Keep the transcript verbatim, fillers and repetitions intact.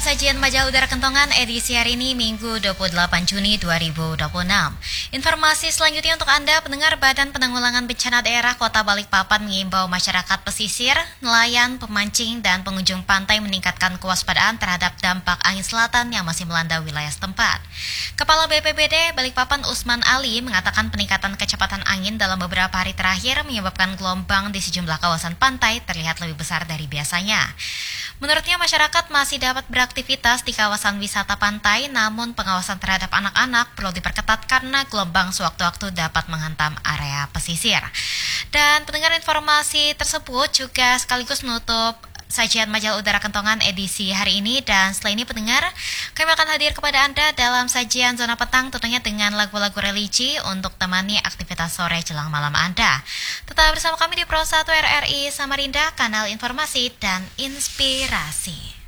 sajian Majalah Udara Kentongan edisi hari ini Minggu dua puluh delapan Juni dua ribu dua puluh enam. Informasi selanjutnya untuk Anda, pendengar. Badan Penanggulangan Bencana Daerah Kota Balikpapan mengimbau masyarakat pesisir, nelayan, pemancing, dan pengunjung pantai meningkatkan kewaspadaan terhadap dampak angin selatan yang masih melanda wilayah setempat. Kepala B P B D Balikpapan Usman Ali mengatakan peningkatan kecepatan angin dalam beberapa hari terakhir menyebabkan gelombang di sejumlah kawasan pantai terlihat lebih besar dari biasanya. Menurutnya masyarakat masih dapat beraktivitas di kawasan wisata pantai, namun pengawasan terhadap anak-anak perlu diperketat karena gelombang sewaktu-waktu dapat menghantam area pesisir. Dan pendengar, informasi tersebut juga sekaligus menutup sajian Majalah Udara Kentongan edisi hari ini. Dan setelah ini pendengar, kami akan hadir kepada Anda dalam sajian Zona Petang tentunya dengan lagu-lagu religi untuk temani aktivitas sore jelang malam Anda. Tetap bersama kami di Pro satu R R I Samarinda, kanal informasi dan inspirasi.